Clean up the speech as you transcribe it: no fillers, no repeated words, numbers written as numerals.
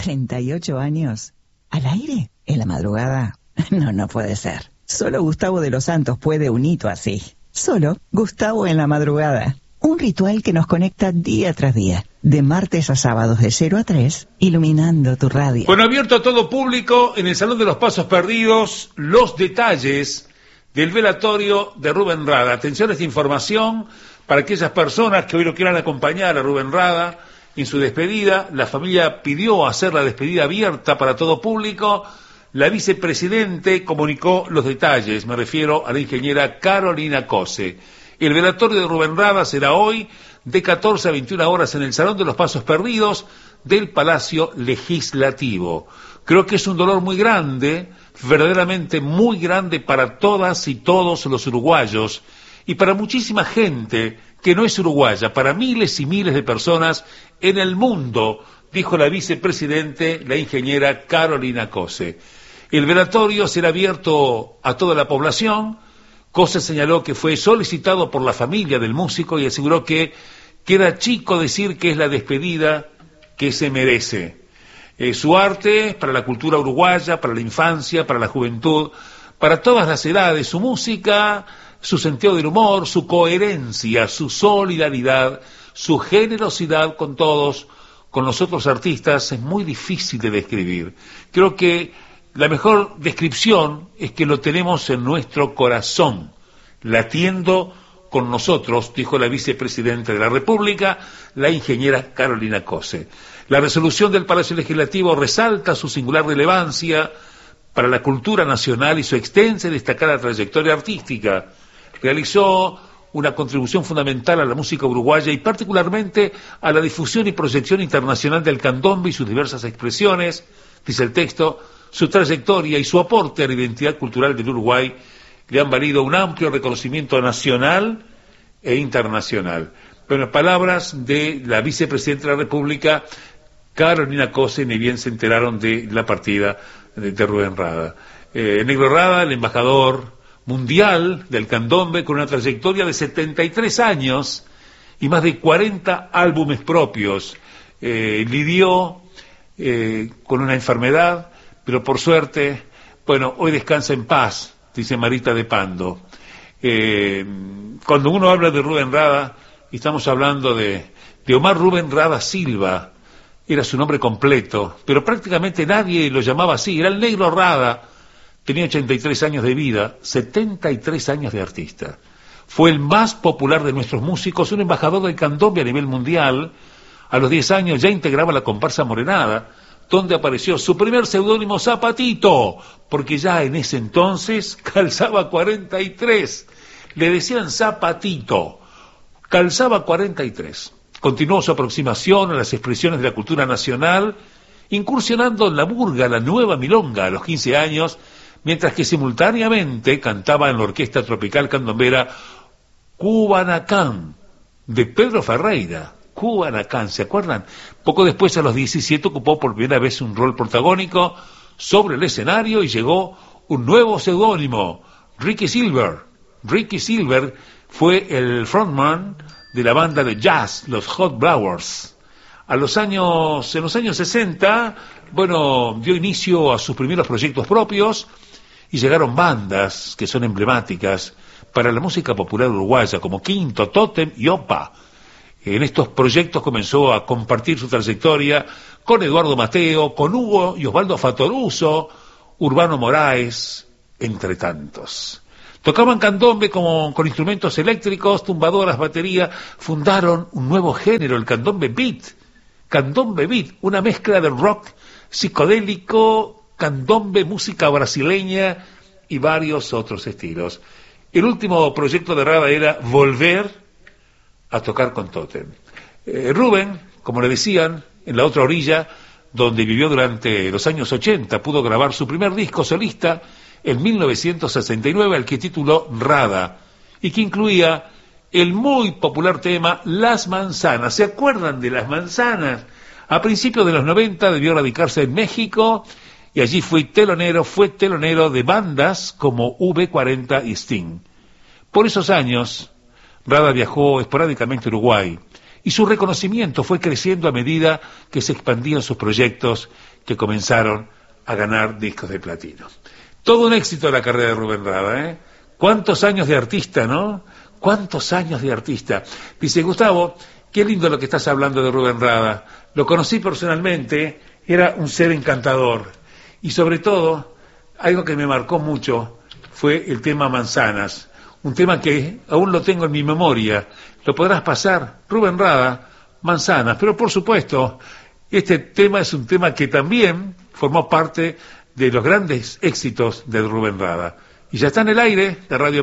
¿38 años? ¿Al aire? ¿En la madrugada? No puede ser. Solo Gustavo de los Santos puede un hito así. Solo Gustavo en la madrugada. Un ritual que nos conecta día tras día, de martes a sábados de 0 a 3, iluminando tu radio. Bueno, abierto a todo público en el Salón de los Pasos Perdidos, los detalles del velatorio de Rubén Rada. Atención a esta información para aquellas personas que hoy lo quieran acompañar a Rubén Rada en su despedida. La familia pidió hacer la despedida abierta para todo público. La vicepresidente comunicó los detalles, me refiero a la ingeniera Carolina Cose. El velatorio de Rubén Rada será hoy de 14 a 21 horas en el Salón de los Pasos Perdidos del Palacio Legislativo. Creo que es un dolor muy grande, verdaderamente muy grande para todas y todos los uruguayos y para muchísima gente que no es uruguaya, para miles y miles de personas en el mundo, dijo la vicepresidente, la ingeniera Carolina Cose. El velatorio será abierto a toda la población. Cose señaló que fue solicitado por la familia del músico y aseguró que queda chico decir que es la despedida que se merece. Su arte para la cultura uruguaya, para la infancia, para la juventud, para todas las edades, su música, su sentido del humor, su coherencia, su solidaridad, su generosidad con todos, con los otros artistas, es muy difícil de describir. Creo que la mejor descripción es que lo tenemos en nuestro corazón, latiendo con nosotros, dijo la vicepresidenta de la República, la ingeniera Carolina Cose. La resolución del Palacio Legislativo resalta su singular relevancia para la cultura nacional y su extensa y destacada trayectoria artística. Realizó una contribución fundamental a la música uruguaya y particularmente a la difusión y proyección internacional del candombe y sus diversas expresiones, dice el texto. Su trayectoria y su aporte a la identidad cultural del Uruguay le han valido un amplio reconocimiento nacional e internacional. Bueno, palabras de la vicepresidenta de la República, Carolina Cose, ni bien se enteraron de la partida de Rubén Rada. Negro Rada, el embajador mundial del candombe, con una trayectoria de 73 años y más de 40 álbumes propios, lidió con una enfermedad, pero por suerte, bueno, hoy descansa en paz, dice Marita de Pando. Cuando uno habla de Rubén Rada, estamos hablando de Omar Rubén Rada Silva, era su nombre completo, pero prácticamente nadie lo llamaba así, era el Negro Rada, tenía 83 años de vida, 73 años de artista. Fue el más popular de nuestros músicos, un embajador del candombe a nivel mundial. A los 10 años ya integraba la comparsa Morenada, donde apareció su primer seudónimo Zapatito, porque ya en ese entonces calzaba 43. Le decían Zapatito, calzaba 43. Continuó su aproximación a las expresiones de la cultura nacional, incursionando en la murga, la nueva milonga, a los 15 años, mientras que simultáneamente cantaba en la orquesta tropical candombera Cubanacán, de Pedro Ferreira. Cubanacán, ¿se acuerdan? Poco después, a los 17, ocupó por primera vez un rol protagónico sobre el escenario y llegó un nuevo seudónimo, Ricky Silver. Ricky Silver fue el frontman de la banda de jazz, los Hot Blowers. En los años 60, bueno, dio inicio a sus primeros proyectos propios y llegaron bandas que son emblemáticas para la música popular uruguaya, como Quinto, Tótem y Opa. En estos proyectos comenzó a compartir su trayectoria con Eduardo Mateo, con Hugo y Osvaldo Fatoruso, Urbano Moraes, entre tantos. Tocaban candombe con instrumentos eléctricos, tumbadoras, batería. Fundaron un nuevo género, el candombe beat. Candombe beat, una mezcla de rock psicodélico, candombe, música brasileña y varios otros estilos. El último proyecto de Rada era volver a tocar con Tótem. Rubén, como le decían, en la otra orilla, donde vivió durante los años 80, pudo grabar su primer disco solista en 1969, al que tituló Rada, y que incluía el muy popular tema Las Manzanas. ¿Se acuerdan de Las Manzanas? A principios de los 90 debió radicarse en México, y allí fue telonero de bandas como V40 y Sting. Por esos años, Rada viajó esporádicamente a Uruguay y su reconocimiento fue creciendo a medida que se expandían sus proyectos, que comenzaron a ganar discos de platino. Todo un éxito la carrera de Rubén Rada, ¿eh? ¿Cuántos años de artista, no? ¿Cuántos años de artista? Dice, Gustavo, qué lindo lo que estás hablando de Rubén Rada. Lo conocí personalmente, era un ser encantador. Y sobre todo, algo que me marcó mucho fue el tema Manzanas. Un tema que aún lo tengo en mi memoria. Lo podrás pasar, Rubén Rada, Manzanas. Pero por supuesto, este tema es un tema que también formó parte de los grandes éxitos de Rubén Rada. Y ya está en el aire de Radio